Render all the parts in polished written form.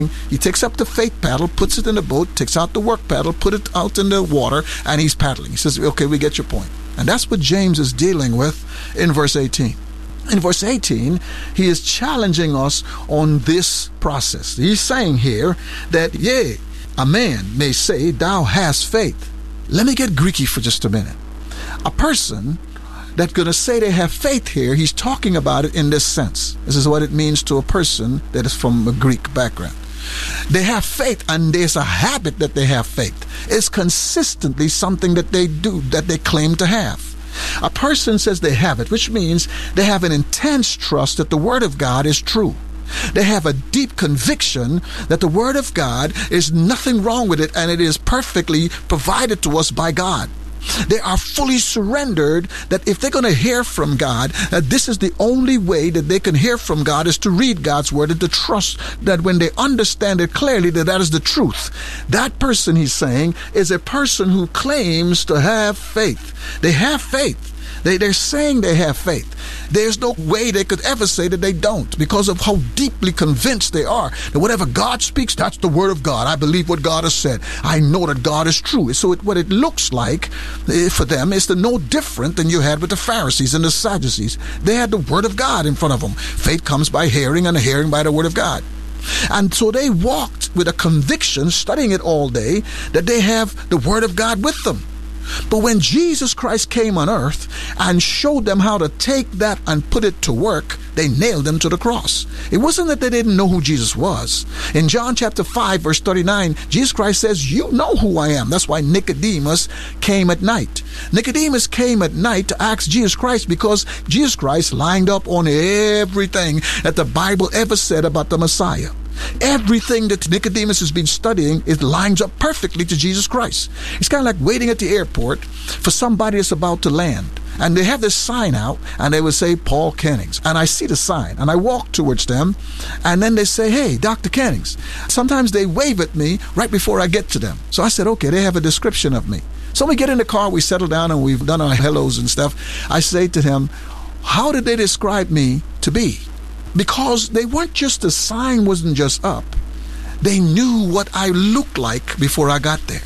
He takes up the faith paddle, puts it in the boat, takes out the work paddle, put it out in the water, and he's paddling. He says, okay, we get your point. And that's what James is dealing with in verse 18. In verse 18, he is challenging us on this process. He's saying here that, yea, a man may say, thou hast faith. Let me get Greeky for just a minute. A person that's going to say they have faith here, he's talking about it in this sense. This is what it means to a person that is from a Greek background. They have faith, and there's a habit that they have faith. It's consistently something that they do, that they claim to have. A person says they have it, which means they have an intense trust that the Word of God is true. They have a deep conviction that the Word of God is nothing wrong with it, and it is perfectly provided to us by God. They are fully surrendered that if they're going to hear from God, that this is the only way that they can hear from God is to read God's Word and to trust that when they understand it clearly that that is the truth. That person, he's saying, is a person who claims to have faith. They have faith. They're saying they have faith. There's no way they could ever say that they don't, because of how deeply convinced they are that whatever God speaks, that's the Word of God. I believe what God has said. I know that God is true. So what it looks like for them is no different than you had with the Pharisees and the Sadducees. They had the Word of God in front of them. Faith comes by hearing, and hearing by the Word of God. And so they walked with a conviction, studying it all day, that they have the Word of God with them. But when Jesus Christ came on earth and showed them how to take that and put it to work, they nailed him to the cross. It wasn't that they didn't know who Jesus was. In John chapter 5, verse 39, Jesus Christ says, you know who I am. That's why Nicodemus came at night. Nicodemus came at night to ask Jesus Christ because Jesus Christ lined up on everything that the Bible ever said about the Messiah. Everything that Nicodemus has been studying, it lines up perfectly to Jesus Christ. It's kind of like waiting at the airport for somebody that's about to land. And they have this sign out, and they would say, Paul Kennings. And I see the sign, and I walk towards them, and then they say, hey, Dr. Kennings. Sometimes they wave at me right before I get to them. So I said, okay, they have a description of me. So we get in the car, we settle down, and we've done our hellos and stuff. I say to them, how did they describe me to be? Because they weren't just, the sign wasn't just up. They knew what I looked like before I got there.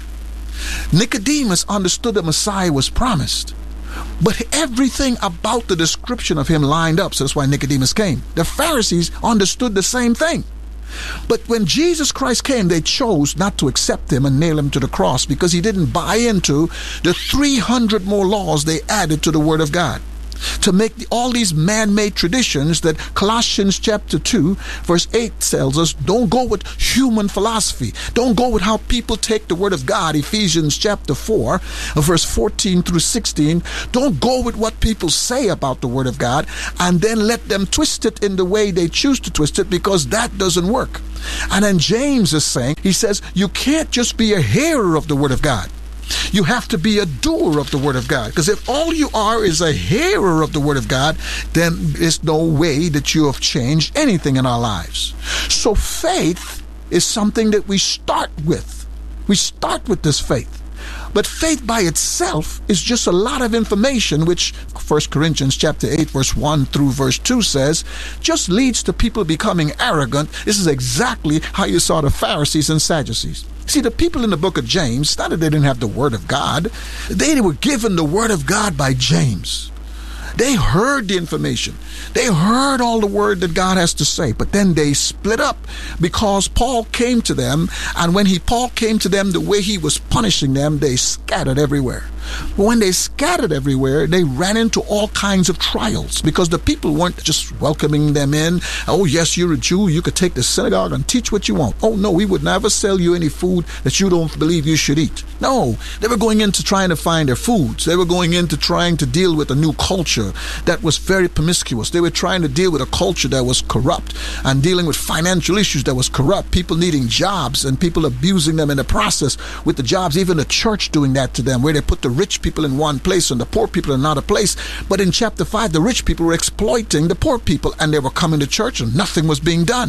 Nicodemus understood the Messiah was promised. But everything about the description of him lined up, so that's why Nicodemus came. The Pharisees understood the same thing. But when Jesus Christ came, they chose not to accept him and nail him to the cross because he didn't buy into the 300 more laws they added to the Word of God, to make all these man-made traditions that Colossians chapter 2 verse 8 tells us, don't go with human philosophy. Don't go with how people take the Word of God. Ephesians chapter 4 verse 14 through 16. Don't go with what people say about the Word of God and then let them twist it in the way they choose to twist it, because that doesn't work. And then James is saying, he says, you can't just be a hearer of the Word of God. You have to be a doer of the Word of God. Because if all you are is a hearer of the Word of God, then there's no way that you have changed anything in our lives. So faith is something that we start with. We start with this faith. But faith by itself is just a lot of information, which 1 Corinthians chapter 8 verse 1 through verse 2 says, just leads to people becoming arrogant. This is exactly how you saw the Pharisees and Sadducees. See, the people in the book of James, not that they didn't have the Word of God, they were given the Word of God by James. They heard the information. They heard all the word that God has to say, but then they split up because Paul came to them, and when Paul came to them, the way he was punishing them, they scattered everywhere. But when they scattered everywhere, they ran into all kinds of trials because the people weren't just welcoming them in. Oh, yes, you're a Jew. You could take the synagogue and teach what you want. Oh, no, we would never sell you any food that you don't believe you should eat. No, they were going into trying to find their foods. They were going into trying to deal with a new culture that was very promiscuous. They were trying to deal with a culture that was corrupt and dealing with financial issues that was corrupt, people needing jobs and people abusing them in the process with the jobs, even the church doing that to them, where they put the rich people in one place and the poor people in another place. But in chapter 5, the rich people were exploiting the poor people, and they were coming to church and nothing was being done.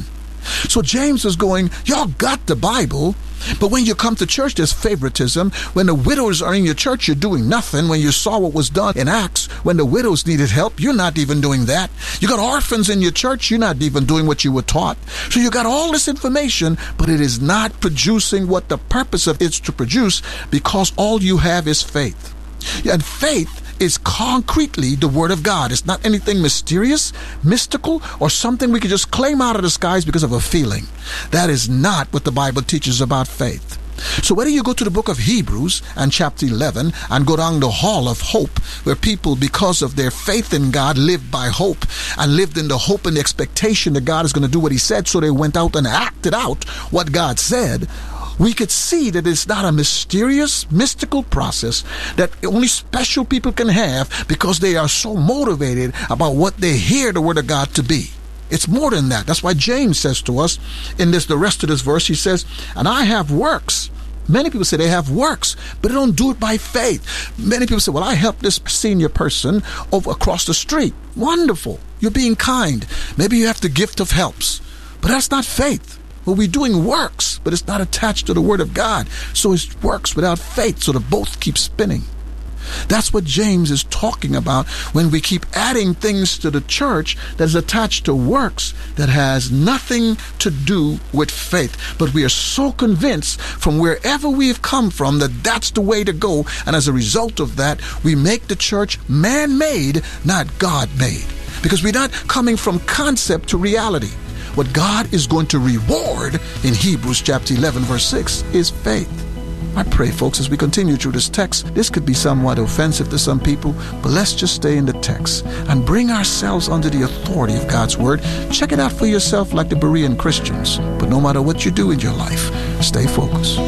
So James is going, y'all got the Bible, but when you come to church, there's favoritism. When the widows are in your church, you're doing nothing. When you saw what was done in Acts, when the widows needed help, you're not even doing that. You got orphans in your church, you're not even doing what you were taught. So you got all this information, but it is not producing what the purpose of it is to produce, because all you have is faith. And faith is concretely the Word of God. It's not anything mysterious, mystical, or something we can just claim out of the skies because of a feeling. That is not what the Bible teaches about faith. So whether you go to the book of Hebrews and chapter 11 and go down the hall of hope, where people, because of their faith in God, lived by hope and lived in the hope and the expectation that God is going to do what He said, so they went out and acted out what God said, we could see that it's not a mysterious, mystical process that only special people can have because they are so motivated about what they hear the Word of God to be. It's more than that. That's why James says to us in the rest of this verse, he says, and I have works. Many people say they have works, but they don't do it by faith. Many people say, well, I helped this senior person over across the street. Wonderful. You're being kind. Maybe you have the gift of helps, but that's not faith. Well, we're doing works, but it's not attached to the Word of God. So it's works without faith, so the both keep spinning. That's what James is talking about when we keep adding things to the church that is attached to works that has nothing to do with faith. But we are so convinced from wherever we have come from that that's the way to go. And as a result of that, we make the church man-made, not God-made. Because we're not coming from concept to reality. What God is going to reward in Hebrews chapter 11, verse 6 is faith. I pray, folks, as we continue through this text, this could be somewhat offensive to some people, but let's just stay in the text and bring ourselves under the authority of God's Word. Check it out for yourself like the Berean Christians. But no matter what you do in your life, stay focused.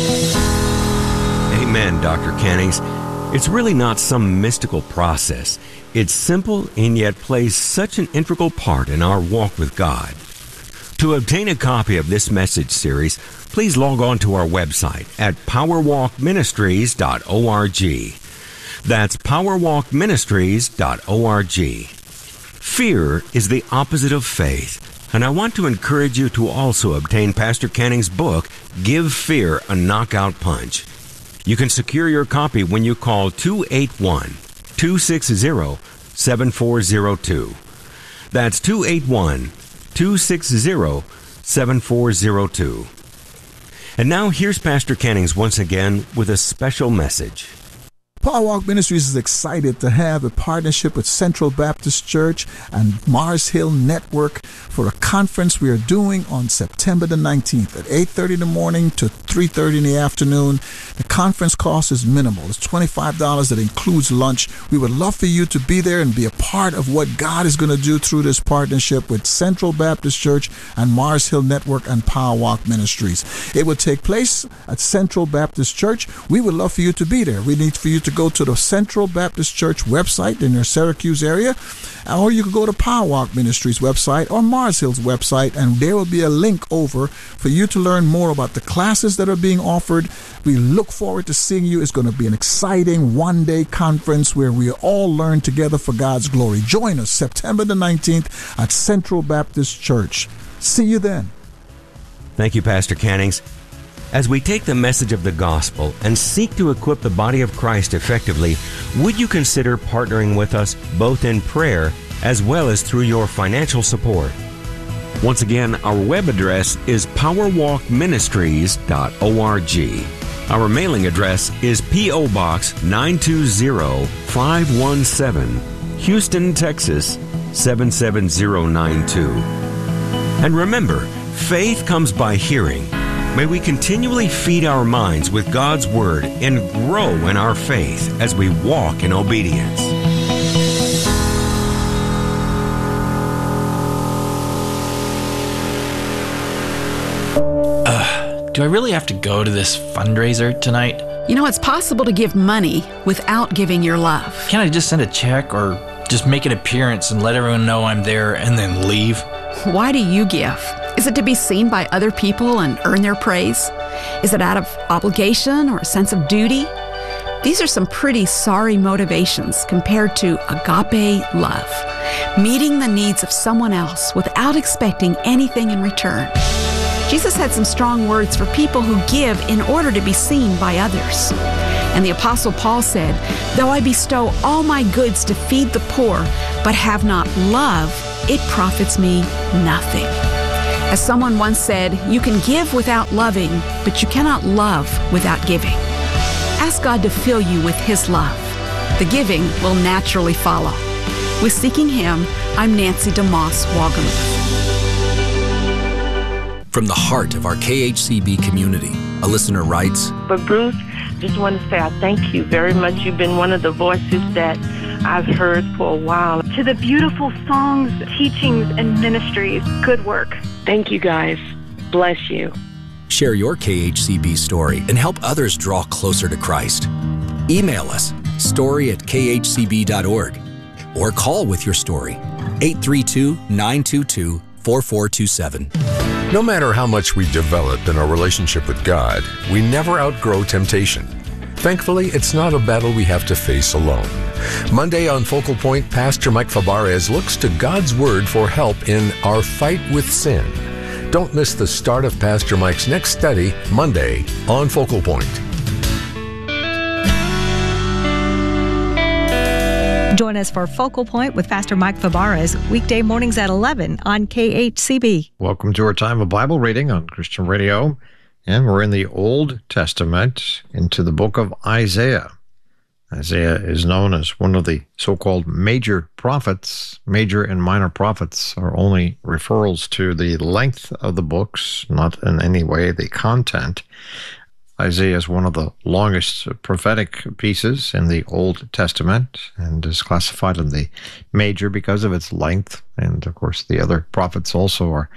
Amen, Dr. Cannings. It's really not some mystical process. It's simple and yet plays such an integral part in our walk with God. To obtain a copy of this message series, please log on to our website at powerwalkministries.org. That's powerwalkministries.org. Fear is the opposite of faith, and I want to encourage you to also obtain Pastor Canning's book, Give Fear a Knockout Punch. You can secure your copy when you call 281-260-7402. That's 281-260-7402. And now here's Pastor Cannings once again with a special message. Power Walk Ministries is excited to have a partnership with Central Baptist Church and Mars Hill Network for a conference we are doing on September the 19th at 8:30 in the morning to 3:30 in the afternoon. The conference cost is minimal. It's $25 that includes lunch. We would love for you to be there and be a part of what God is going to do through this partnership with Central Baptist Church and Mars Hill Network and Power Walk Ministries. It will take place at Central Baptist Church. We would love for you to be there. We need for you to go to the Central Baptist Church website in your Syracuse area, or you can go to Power Walk Ministries website or Mars Hill's website, and there will be a link over for you to learn more about the classes that are being offered. We look forward to seeing you. It's going to be an exciting one-day conference where we all learn together for God's glory. Join us September the 19th at Central Baptist Church. See you then. Thank you, Pastor Cannings. As we take the message of the gospel and seek to equip the body of Christ effectively, would you consider partnering with us both in prayer as well as through your financial support? Once again, our web address is powerwalkministries.org. Our mailing address is P.O. Box 920517, Houston, Texas 77092. And remember, faith comes by hearing. May we continually feed our minds with God's Word and grow in our faith as we walk in obedience. Do I really have to go to this fundraiser tonight? You know, it's possible to give money without giving your love. Can't I just send a check or just make an appearance and let everyone know I'm there and then leave? Why do you give? Is it to be seen by other people and earn their praise? Is it out of obligation or a sense of duty? These are some pretty sorry motivations compared to agape love. meeting the needs of someone else without expecting anything in return. Jesus had some strong words for people who give in order to be seen by others. And the Apostle Paul said, "Though I bestow all my goods to feed the poor, but have not love, it profits me nothing." As someone once said, you can give without loving, but you cannot love without giving. Ask God to fill you with His love. The giving will naturally follow. With Seeking Him, I'm Nancy DeMoss Wogemuth. From the heart of our KHCB community, a listener writes, But Bruce, just want to say I thank you very much. You've been one of the voices that I've heard for a while. To the beautiful songs, teachings, and ministries, good work. Thank you guys. Bless you. Share your KHCB story and help others draw closer to Christ. Email us, story@khcb.org, or call with your story, 832-922-4427. No matter how much we develop in our relationship with God, we never outgrow temptation. Thankfully, it's not a battle we have to face alone. Monday on Focal Point, Pastor Mike Fabarez looks to God's Word for help in our fight with sin. Don't miss the start of Pastor Mike's next study, Monday on Focal Point. Join us for Focal Point with Pastor Mike Fabarez, weekday mornings at 11 on KHCB. Welcome to our time of Bible reading on Christian Radio. And we're in the Old Testament into the book of Isaiah. Isaiah is known as one of the so-called major prophets. Major and minor prophets are only referrals to the length of the books, not in any way the content. Isaiah is one of the longest prophetic pieces in the Old Testament and is classified in the major because of its length. And, of course, the other prophets also are,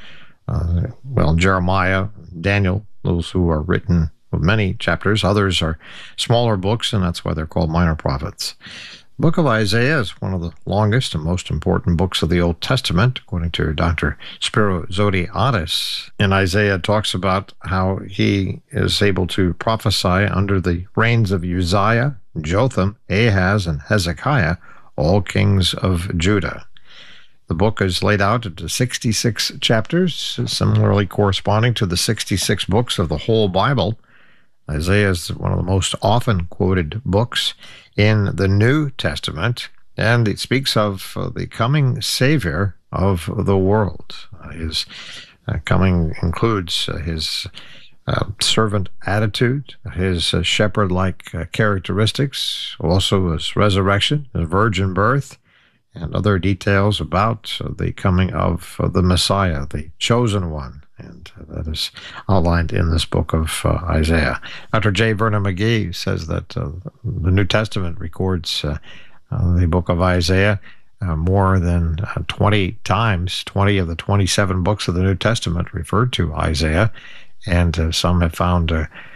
Jeremiah, Daniel, those who are written with many chapters. Others are smaller books, and that's why they're called minor prophets. The book of Isaiah is one of the longest and most important books of the Old Testament, according to Dr. Spiro Zodhiates. And Isaiah talks about how he is able to prophesy under the reigns of Uzziah, Jotham, Ahaz, and Hezekiah, all kings of Judah. The book is laid out into 66 chapters, similarly corresponding to the 66 books of the whole Bible. Isaiah is one of the most often quoted books in the New Testament, and it speaks of the coming Savior of the world. His coming includes his servant attitude, his shepherd-like characteristics, also his resurrection, his virgin birth, and other details about the coming of the Messiah, the chosen one. And that is outlined in this book of Isaiah. Dr. J. Vernon McGee says that the New Testament records the book of Isaiah more than 20 times. 20 of the 27 books of the New Testament referred to Isaiah, and some have found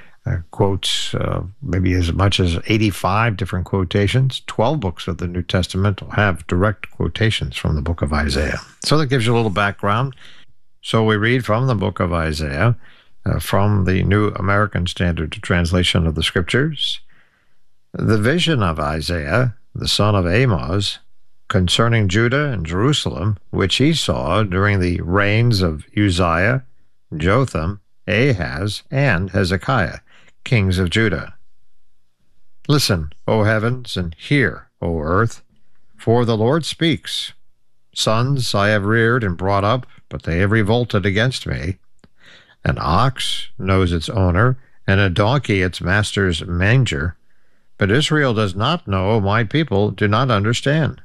quotes, maybe as much as 85 different quotations. 12 books of the New Testament have direct quotations from the book of Isaiah. So that gives you a little background. So we read from the book of Isaiah, from the New American Standard Translation of the Scriptures. The vision of Isaiah, the son of Amoz, concerning Judah and Jerusalem, which he saw during the reigns of Uzziah, Jotham, Ahaz, and Hezekiah, kings of Judah. Listen, O heavens, and hear, O earth, for the Lord speaks. Sons I have reared and brought up, but they have revolted against me. An ox knows its owner, and a donkey its master's manger. But Israel does not know, my people do not understand.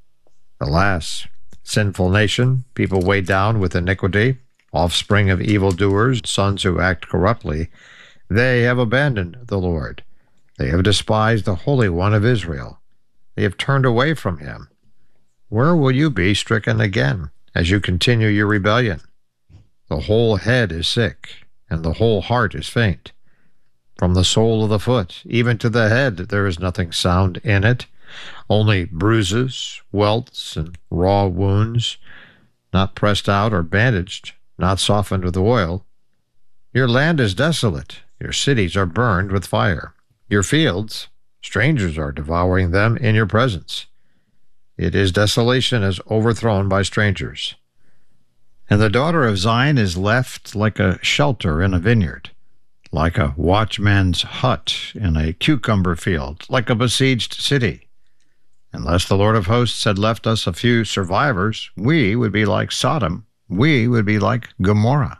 Alas, sinful nation, people weighed down with iniquity, offspring of evildoers, sons who act corruptly, they have abandoned the Lord. They have despised the Holy One of Israel. They have turned away from him. Where will you be stricken again as you continue your rebellion? The whole head is sick, and the whole heart is faint. From the sole of the foot, even to the head, there is nothing sound in it, only bruises, welts, and raw wounds, not pressed out or bandaged, not softened with oil. Your land is desolate, your cities are burned with fire. Your fields, strangers are devouring them in your presence. It is desolation is overthrown by strangers. And the daughter of Zion is left like a shelter in a vineyard, like a watchman's hut in a cucumber field, like a besieged city. Unless the Lord of hosts had left us a few survivors, we would be like Sodom. We would be like Gomorrah.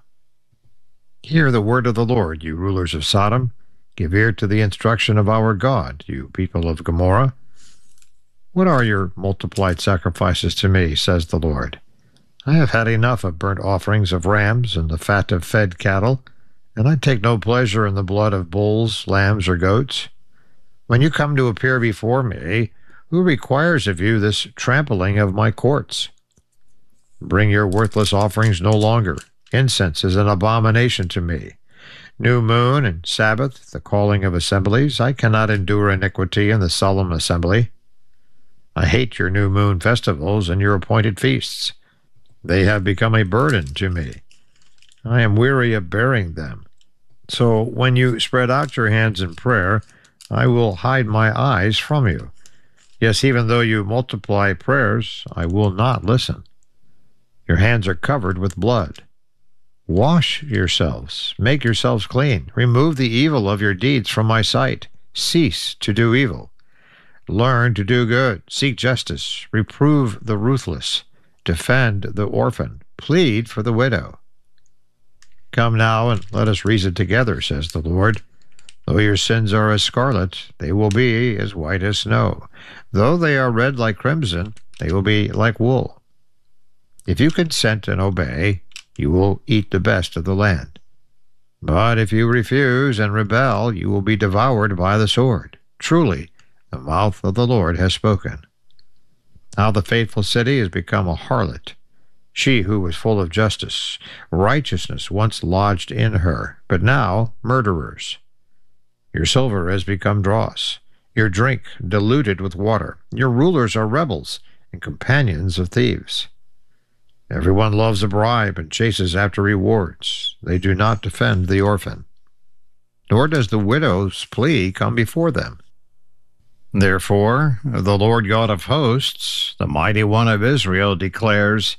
Hear the word of the Lord, you rulers of Sodom. Give ear to the instruction of our God, you people of Gomorrah. What are your multiplied sacrifices to me, says the Lord? I have had enough of burnt offerings of rams and the fat of fed cattle, and I take no pleasure in the blood of bulls, lambs, or goats. When you come to appear before me, who requires of you this trampling of my courts? Bring your worthless offerings no longer. Incense is an abomination to me. New moon and Sabbath, the calling of assemblies, I cannot endure iniquity in the solemn assembly. I hate your new moon festivals and your appointed feasts. They have become a burden to me. I am weary of bearing them. So when you spread out your hands in prayer, I will hide my eyes from you. Yes, even though you multiply prayers, I will not listen. Your hands are covered with blood. Wash yourselves, make yourselves clean. Remove the evil of your deeds from my sight. Cease to do evil. Learn to do good. Seek justice. Reprove the ruthless. Defend the orphan. Plead for the widow. Come now and let us reason together, says the Lord. Though your sins are as scarlet, they will be as white as snow. Though they are red like crimson, they will be like wool. If you consent and obey, you will eat the best of the land. But if you refuse and rebel, you will be devoured by the sword. Truly, the mouth of the Lord has spoken. How the faithful city has become a harlot, she who was full of justice. Righteousness once lodged in her, but now murderers. Your silver has become dross, your drink diluted with water. Your rulers are rebels and companions of thieves. Everyone loves a bribe and chases after rewards. They do not defend the orphan, nor does the widow's plea come before them. Therefore, the Lord God of hosts, the mighty one of Israel, declares,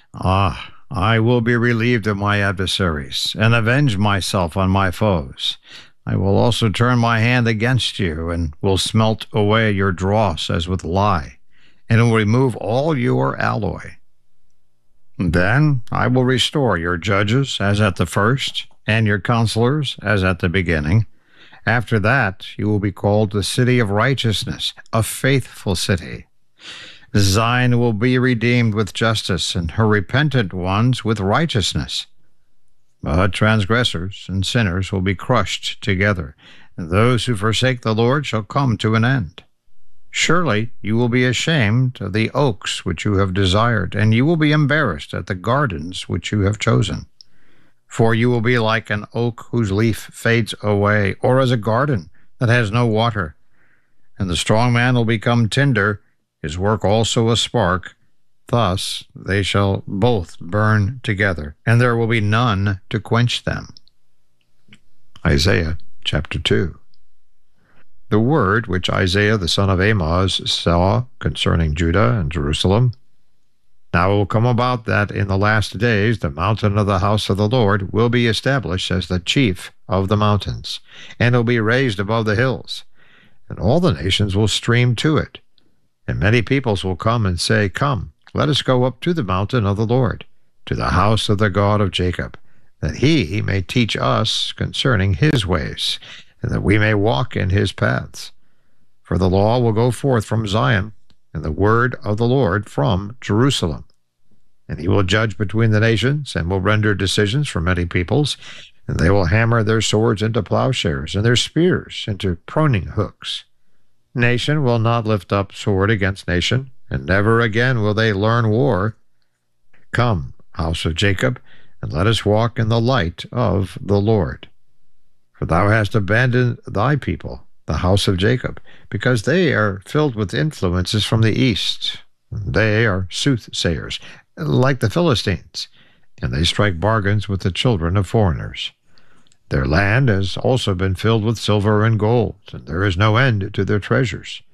I will be relieved of my adversaries, and avenge myself on my foes. I will also turn my hand against you, and will smelt away your dross as with lye, and will remove all your alloy. Then I will restore your judges as at the first, and your counselors as at the beginning. After that, you will be called the city of righteousness, a faithful city. Zion will be redeemed with justice, and her repentant ones with righteousness. But transgressors and sinners will be crushed together, and those who forsake the Lord shall come to an end. Surely you will be ashamed of the oaks which you have desired, and you will be embarrassed at the gardens which you have chosen. For you will be like an oak whose leaf fades away, or as a garden that has no water. And the strong man will become tinder, his work also a spark. Thus they shall both burn together, and there will be none to quench them. Isaiah chapter 2. The word which Isaiah the son of Amoz saw concerning Judah and Jerusalem. Now it will come about that in the last days the mountain of the house of the Lord will be established as the chief of the mountains, and will be raised above the hills, and all the nations will stream to it. And many peoples will come and say, Come, let us go up to the mountain of the Lord, to the house of the God of Jacob, that he may teach us concerning his ways, and that we may walk in his paths. For the law will go forth from Zion, and the word of the Lord from Jerusalem. And he will judge between the nations, and will render decisions for many peoples, and they will hammer their swords into plowshares, and their spears into pruning hooks. Nation will not lift up sword against nation, and never again will they learn war. Come, house of Jacob, and let us walk in the light of the Lord. For thou hast abandoned thy people, the house of Jacob, because they are filled with influences from the east. They are soothsayers, like the Philistines, and they strike bargains with the children of foreigners. Their land has also been filled with silver and gold, and there is no end to their treasures.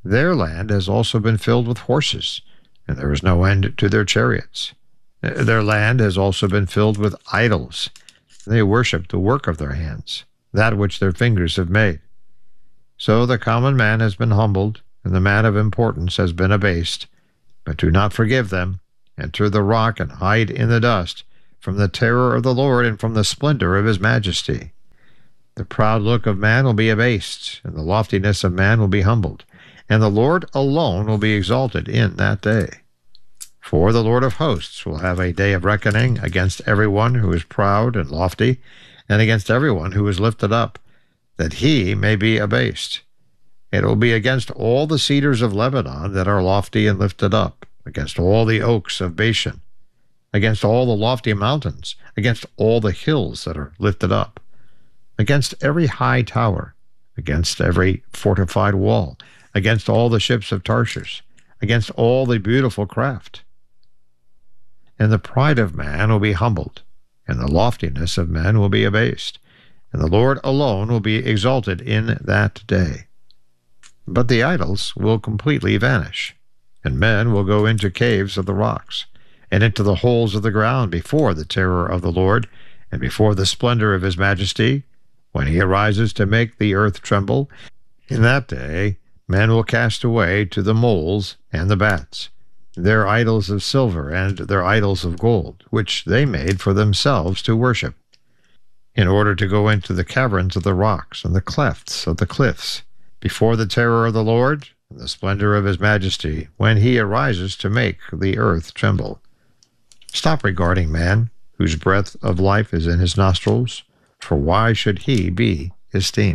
Their land has also been filled with horses, and there is no end to their chariots. Their land has also been filled with idols. They worship the work of their hands, that which their fingers have made. So the common man has been humbled, and the man of importance has been abased. But do not forgive them. Enter the rock and hide in the dust, from the terror of the Lord and from the splendor of his majesty. The proud look of man will be abased, and the loftiness of man will be humbled, and the Lord alone will be exalted in that day. For the Lord of hosts will have a day of reckoning against everyone who is proud and lofty, and against everyone who is lifted up, that he may be abased. It will be against all the cedars of Lebanon that are lofty and lifted up, against all the oaks of Bashan, against all the lofty mountains, against all the hills that are lifted up, against every high tower, against every fortified wall, against all the ships of Tarshish, against all the beautiful craft. And the pride of man will be humbled, and the loftiness of men will be abased, and the Lord alone will be exalted in that day. But the idols will completely vanish, and men will go into caves of the rocks, and into the holes of the ground before the terror of the Lord, and before the splendor of his majesty, when he arises to make the earth tremble. In that day men will cast away to the moles and the bats, their idols of silver and their idols of gold, which they made for themselves to worship, in order to go into the caverns of the rocks and the clefts of the cliffs, before the terror of the Lord and the splendor of his majesty, when he arises to make the earth tremble. Stop regarding man, whose breath of life is in his nostrils, for why should he be esteemed?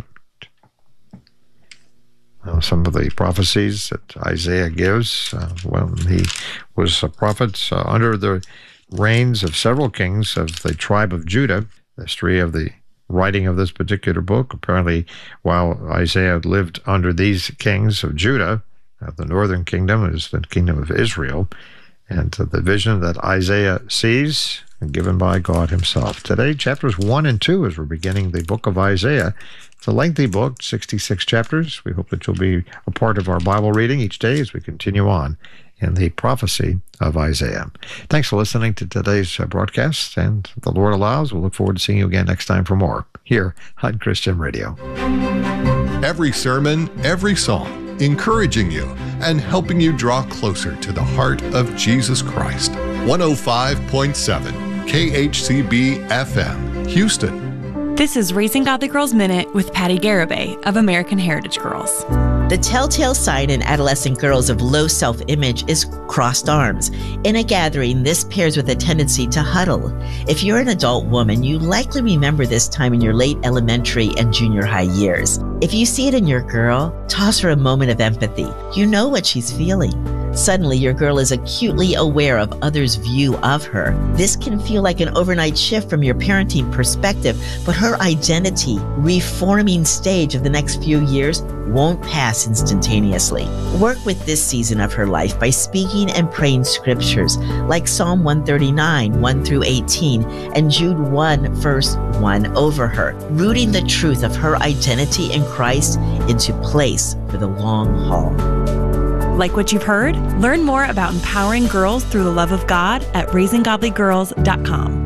Some of the prophecies that Isaiah gives when he was a prophet under the reigns of several kings of the tribe of Judah. The history of the writing of this particular book, apparently while Isaiah lived under these kings of Judah, the northern kingdom is the kingdom of Israel, and the vision that Isaiah sees given by God himself. Today, chapters 1 and 2, as we're beginning the book of Isaiah. It's a lengthy book, 66 chapters. We hope that you'll be a part of our Bible reading each day as we continue on in the prophecy of Isaiah. Thanks for listening to today's broadcast, and if the Lord allows, we'll look forward to seeing you again next time for more here on Christian Radio. Every sermon, every song, encouraging you and helping you draw closer to the heart of Jesus Christ. 105.7 KHCB FM, Houston. This is Raising Godly Girls Minute with Patty Garibay of American Heritage Girls. The telltale sign in adolescent girls of low self-image is crossed arms. In a gathering, this pairs with a tendency to huddle. If you're an adult woman, you likely remember this time in your late elementary and junior high years. If you see it in your girl, toss her a moment of empathy. You know what she's feeling. Suddenly, your girl is acutely aware of others' view of her. This can feel like an overnight shift from your parenting perspective, but her identity reforming stage of the next few years won't pass instantaneously. Work with this season of her life by speaking and praying scriptures like Psalm 139, 1 through 18, and Jude 1, verse 1 over her, rooting the truth of her identity in Christ into place for the long haul. Like what you've heard? Learn more about empowering girls through the love of God at raisinggodlygirls.com.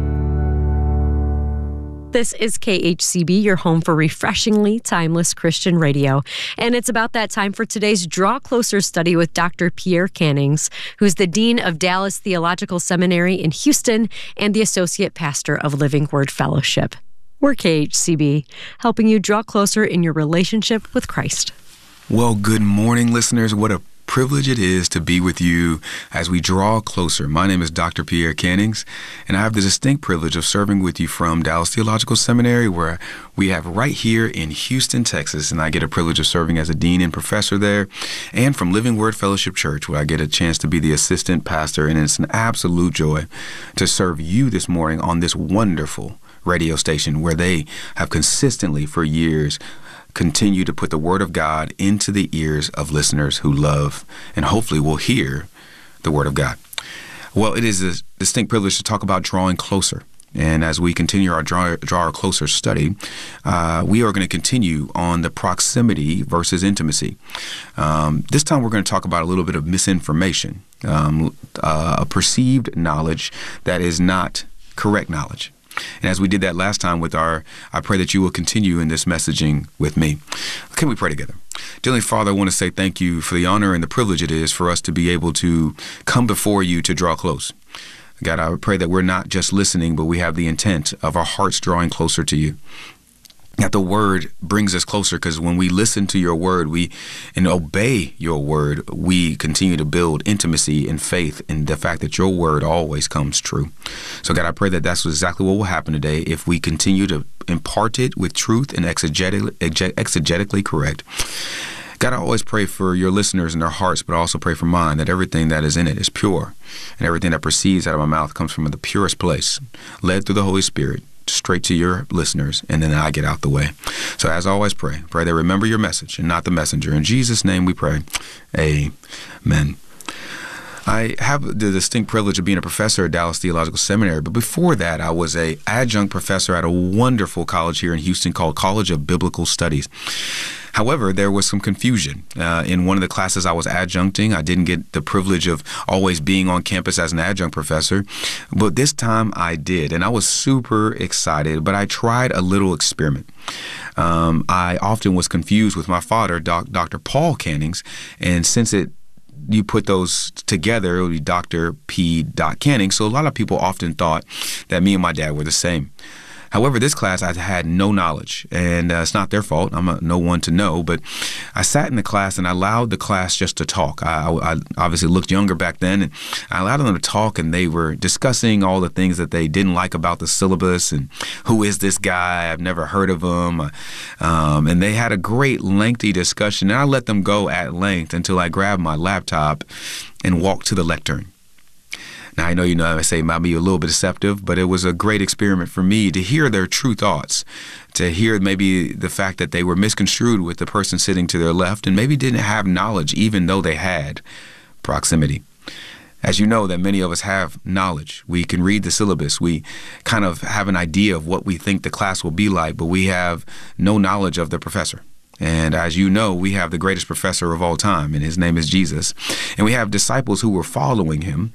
This is KHCB, your home for refreshingly timeless Christian radio. And it's about that time for today's Draw Closer study with Dr. Pierre Cannings, who's the Dean of Dallas Theological Seminary in Houston and the Associate Pastor of Living Word Fellowship. We're KHCB, helping you draw closer in your relationship with Christ. Well, good morning, listeners. What a privilege it is to be with you as we draw closer. My name is Dr. Pierre Cannings, and I have the distinct privilege of serving with you from Dallas Theological Seminary, where we have right here in Houston, Texas, and I get a privilege of serving as a dean and professor there, and from Living Word Fellowship Church, where I get a chance to be the assistant pastor, and it's an absolute joy to serve you this morning on this wonderful radio station where they have consistently for years continue to put the Word of God into the ears of listeners who love and hopefully will hear the Word of God. Well, it is a distinct privilege to talk about drawing closer. And as we continue our draw closer study, we are going to continue on the proximity versus intimacy. This time we're going to talk about a little bit of misinformation, a perceived knowledge that is not correct knowledge. And as we did that last time I pray that you will continue in this messaging with me. Can we pray together? Dearly Father, I want to say thank you for the honor and the privilege it is for us to be able to come before you to draw close. God, I pray that we're not just listening, but we have the intent of our hearts drawing closer to you. That the word brings us closer, because when we listen to your word and obey your word, we continue to build intimacy and faith in the fact that your word always comes true. So God, I pray that that's exactly what will happen today if we continue to impart it with truth and exegetically correct. God, I always pray for your listeners and their hearts, but I also pray for mine, that everything that is in it is pure, and everything that proceeds out of my mouth comes from the purest place, led through the Holy Spirit, straight to your listeners, and then I get out the way. So as always, pray they remember your message and not the messenger. In Jesus' name we pray. Amen. I have the distinct privilege of being a professor at Dallas Theological Seminary, but before that, I was an adjunct professor at a wonderful college here in Houston called College of Biblical Studies. However, there was some confusion. In one of the classes I was adjuncting, I didn't get the privilege of always being on campus as an adjunct professor, but this time I did, and I was super excited, but I tried a little experiment. I often was confused with my father, Dr. Paul Cannings, and since you put those together, it would be Dr. P. Canning. So a lot of people often thought that me and my dad were the same. However, this class, I had no knowledge, and it's not their fault. I'm no one to know, but I sat in the class and I allowed the class just to talk. I obviously looked younger back then, and I allowed them to talk, and they were discussing all the things that they didn't like about the syllabus and who is this guy? I've never heard of him. And they had a great lengthy discussion, and I let them go at length until I grabbed my laptop and walked to the lectern. Now, I know I say it might be a little bit deceptive, but it was a great experiment for me to hear their true thoughts, to hear maybe the fact that they were misconstrued with the person sitting to their left and maybe didn't have knowledge, even though they had proximity. As you know, that many of us have knowledge. We can read the syllabus. We kind of have an idea of what we think the class will be like, but we have no knowledge of the professor. And as you know, we have the greatest professor of all time, and his name is Jesus. And we have disciples who were following him,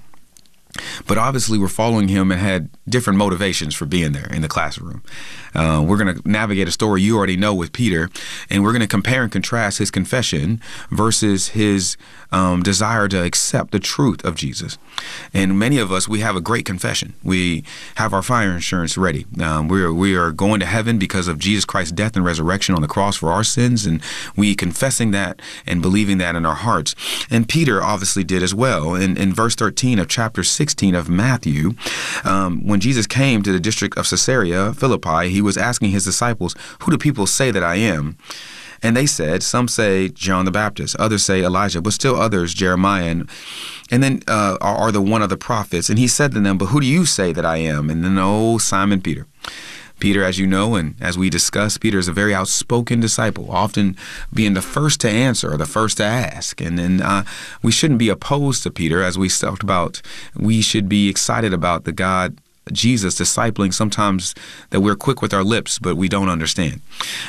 but obviously we're following him and had different motivations for being there in the classroom. We're going to navigate a story you already know with Peter, and we're going to compare and contrast his confession versus his desire to accept the truth of Jesus. And many of us, we have a great confession. We have our fire insurance ready. We are going to heaven because of Jesus Christ's death and resurrection on the cross for our sins, and we confessing that and believing that in our hearts. And Peter obviously did as well. In verse 13 of chapter 16 of Matthew, when Jesus came to the district of Caesarea Philippi, he was asking his disciples, "Who do people say that I am?" And they said, some say John the Baptist, others say Elijah, but still others Jeremiah, and then are the one of the prophets. And he said to them, "But who do you say that I am?" And then Simon Peter. Peter, as you know, and as we discussed, Peter is a very outspoken disciple, often being the first to answer or the first to ask. And then we shouldn't be opposed to Peter, as we talked about. We should be excited about the God Jesus discipling sometimes that we're quick with our lips, but we don't understand.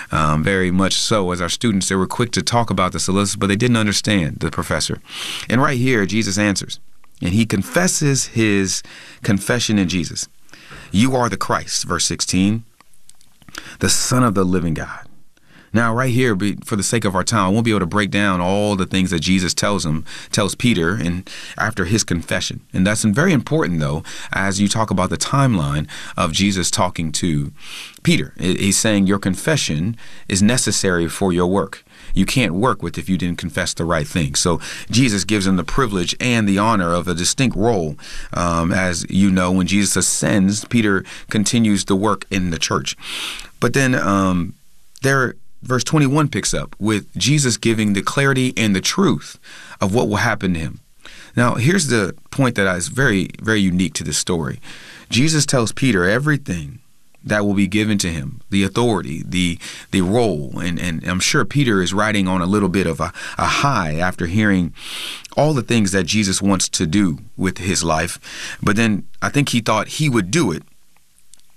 Very much so, as our students, they were quick to talk about the syllabus, but they didn't understand the professor. And right here, Jesus answers, and he confesses his confession in Jesus. "You are the Christ," verse 16, "the Son of the living God." Now, right here, for the sake of our time, I won't be able to break down all the things that Jesus tells Peter and after his confession. And that's very important, though, as you talk about the timeline of Jesus talking to Peter. He's saying your confession is necessary for your work. You can't work with if you didn't confess the right thing. So Jesus gives him the privilege and the honor of a distinct role. As you know, when Jesus ascends, Peter continues to work in the church. But then verse 21 picks up with Jesus giving the clarity and the truth of what will happen to him. Now, here's the point that is very, very unique to this story. Jesus tells Peter everything that will be given to him, the authority, the role. And I'm sure Peter is riding on a little bit of a high after hearing all the things that Jesus wants to do with his life. But then I think he thought he would do it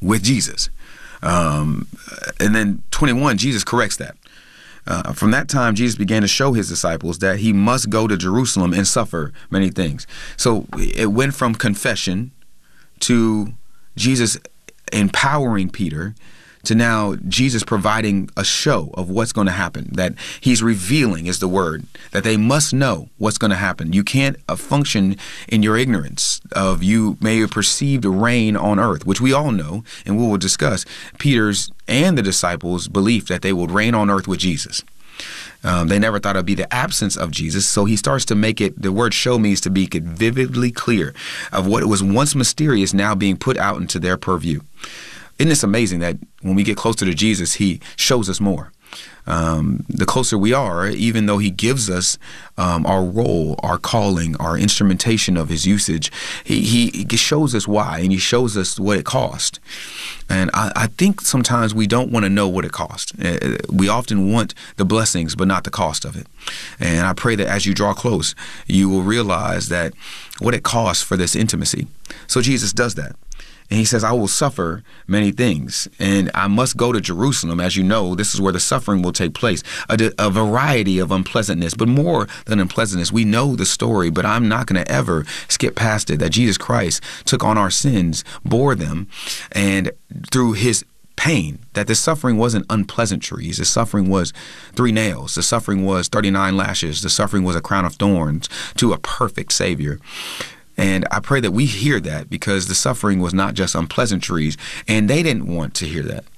with Jesus. And then 21, Jesus corrects that. From that time, Jesus began to show his disciples that he must go to Jerusalem and suffer many things. So it went from confession to Jesus empowering Peter to now Jesus providing a show of what's going to happen, that he's revealing is the word, that they must know what's going to happen. You can't function in your ignorance of you may have perceived reign on earth, which we all know, and we will discuss Peter's and the disciples' belief that they would reign on earth with Jesus. They never thought it would be the absence of Jesus, so he starts to make it, the word show means to make it vividly clear of what was once mysterious now being put out into their purview. Isn't this amazing that when we get closer to Jesus, he shows us more? The closer we are, even though he gives us our role, our calling, our instrumentation of his usage, he shows us why, and he shows us what it cost. And I think sometimes we don't want to know what it cost. We often want the blessings, but not the cost of it. And I pray that as you draw close, you will realize that what it costs for this intimacy. So Jesus does that. And he says, I will suffer many things, and I must go to Jerusalem. As you know, this is where the suffering will take place, a variety of unpleasantness, but more than unpleasantness. We know the story, but I'm not going to ever skip past it, that Jesus Christ took on our sins, bore them, and through his pain, that the suffering wasn't unpleasantries. The suffering was 3 nails. The suffering was 39 lashes. The suffering was a crown of thorns to a perfect Savior. And I pray that we hear that, because the suffering was not just unpleasantries, and they didn't want to hear that.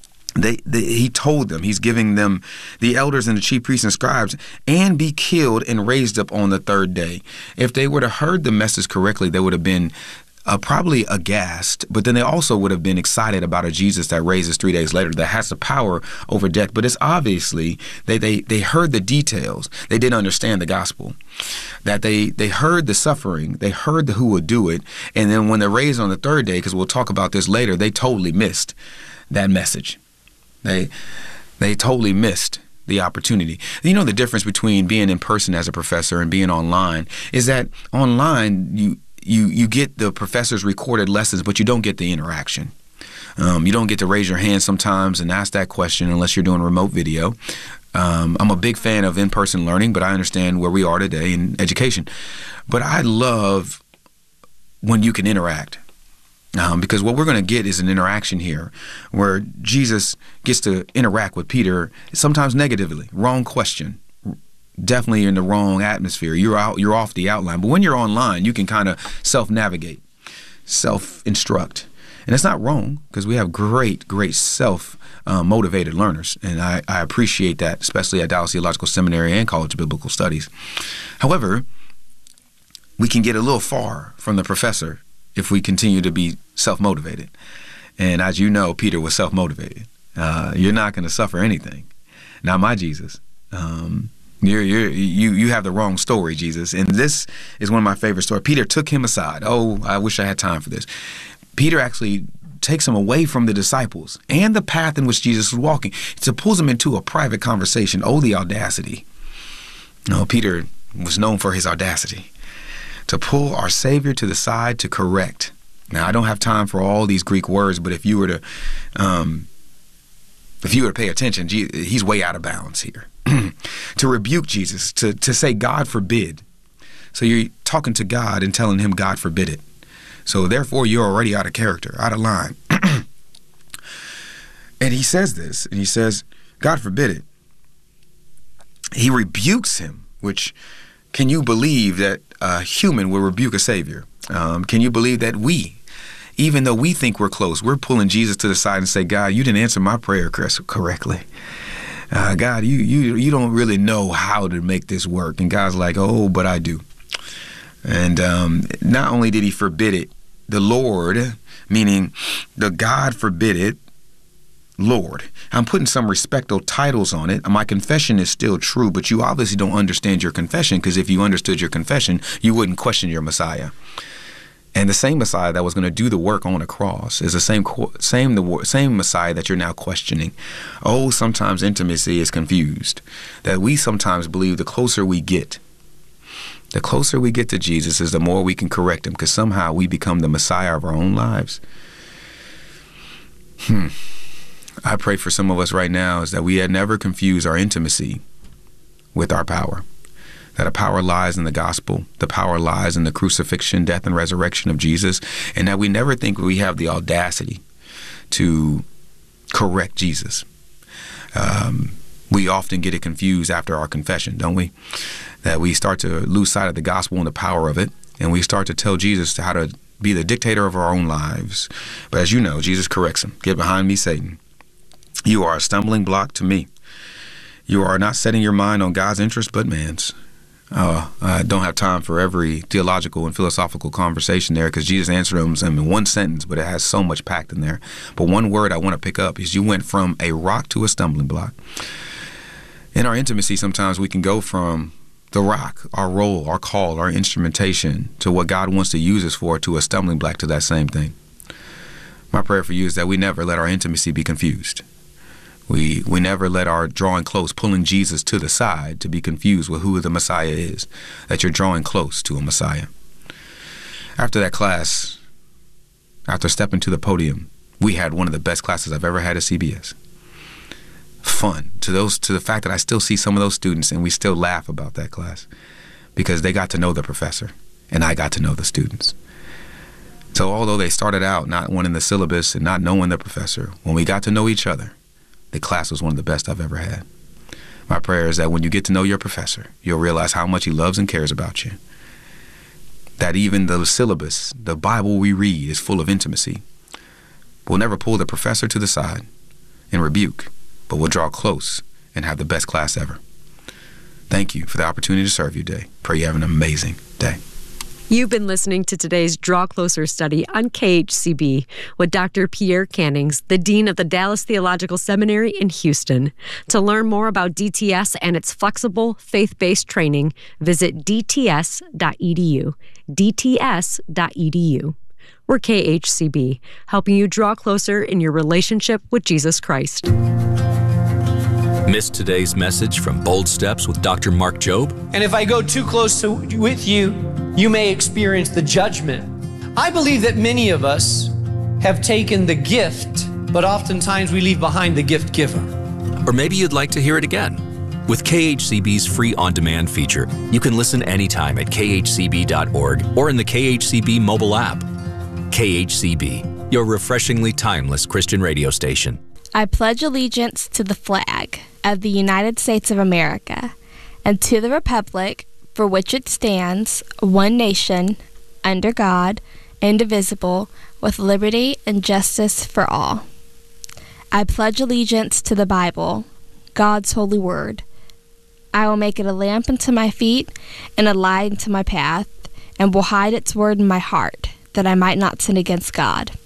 He told them, he's giving them, the elders and the chief priests and scribes, and be killed and raised up on the 3rd day. If they would have heard the message correctly, they would have been probably aghast, but then they also would have been excited about a Jesus that raises 3 days later, that has the power over death. But it's obviously they heard the details. They didn't understand the gospel. That they heard the suffering, they heard who would do it, and then when they're raised on the 3rd day, because we'll talk about this later, they totally missed that message. They totally missed the opportunity. You know, the difference between being in person as a professor and being online is that online you get the professor's recorded lessons, but you don't get the interaction. You don't get to raise your hand sometimes and ask that question unless you're doing remote video. I'm a big fan of in-person learning, but I understand where we are today in education. But I love when you can interact. Because what we're going to get is an interaction here where Jesus gets to interact with Peter, sometimes negatively, wrong question. Definitely in the wrong atmosphere. You're off the outline. But when you're online, you can kind of self-navigate, self-instruct. And it's not wrong, because we have great self-motivated learners. And I appreciate that, especially at Dallas Theological Seminary and College of Biblical Studies. However, we can get a little far from the professor if we continue to be self-motivated. And as you know, Peter was self-motivated. You're not going to suffer anything. Not my Jesus. You have the wrong story, Jesus. And this is one of my favorite stories. Peter took him aside. Oh, I wish I had time for this. Peter actually takes him away from the disciples and the path in which Jesus was walking. So pulls him into a private conversation. Oh, the audacity. No, Peter was known for his audacity. To pull our Savior to the side to correct. Now, I don't have time for all these Greek words, but if you were to pay attention, he's way out of bounds here. To rebuke Jesus, to say, God forbid. So you're talking to God and telling him, God forbid it. So therefore, you're already out of character, out of line. And he says this, and he says, God forbid it. He rebukes him, which, can you believe that a human will rebuke a Savior? Can you believe that we, even though we think we're close, we're pulling Jesus to the side and say, God, you didn't answer my prayer correctly. God, you don't really know how to make this work. And God's like, oh, but I do. And not only did he forbid it, the Lord, meaning the God forbid it, Lord. I'm putting some respectful titles on it. My confession is still true, but you obviously don't understand your confession, because if you understood your confession, you wouldn't question your Messiah. And the same Messiah that was going to do the work on the cross is the same Messiah that you're now questioning. Oh, sometimes intimacy is confused. That we sometimes believe the closer we get to Jesus is the more we can correct him, because somehow we become the Messiah of our own lives. I pray for some of us right now is that we had never confused our intimacy with our power. That our power lies in the gospel. The power lies in the crucifixion, death, and resurrection of Jesus. And that we never think we have the audacity to correct Jesus. We often get it confused after our confession, don't we? That we start to lose sight of the gospel and the power of it. And we start to tell Jesus how to be the dictator of our own lives. But as you know, Jesus corrects him. Get behind me, Satan. You are a stumbling block to me. You are not setting your mind on God's interest, but man's. I don't have time for every theological and philosophical conversation there because Jesus answered them in one sentence, but it has so much packed in there. But one word I want to pick up is you went from a rock to a stumbling block. In our intimacy, sometimes we can go from the rock, our role, our call, our instrumentation, to what God wants to use us for, to a stumbling block to that same thing. My prayer for you is that we never let our intimacy be confused. We never let our drawing close, pulling Jesus to the side, to be confused with who the Messiah is, that you're drawing close to a Messiah. After that class, after stepping to the podium, we had one of the best classes I've ever had at CBS. Fun to the fact that I still see some of those students and we still laugh about that class because they got to know the professor and I got to know the students. So although they started out not wanting the syllabus and not knowing the professor, when we got to know each other, the class was one of the best I've ever had. My prayer is that when you get to know your professor, you'll realize how much he loves and cares about you. That even the syllabus, the Bible we read, is full of intimacy. We'll never pull the professor to the side and rebuke, but we'll draw close and have the best class ever. Thank you for the opportunity to serve you today. Pray you have an amazing day. You've been listening to today's Draw Closer study on KHCB with Dr. Pierre Cannings, the Dean of the Dallas Theological Seminary in Houston. To learn more about DTS and its flexible, faith-based training, visit dts.edu. dts.edu. We're KHCB, helping you draw closer in your relationship with Jesus Christ. Missed today's message from Bold Steps with Dr. Mark Jobe? And if I go too close with you, you may experience the judgment. I believe that many of us have taken the gift, but oftentimes we leave behind the gift giver. Or maybe you'd like to hear it again. With KHCB's free on-demand feature, you can listen anytime at khcb.org or in the KHCB mobile app. KHCB, your refreshingly timeless Christian radio station. I pledge allegiance to the flag of the United States of America and to the republic for which it stands, one nation, under God, indivisible, with liberty and justice for all. I pledge allegiance to the Bible, God's holy word. I will make it a lamp unto my feet and a light unto my path, and will hide its word in my heart, that I might not sin against God.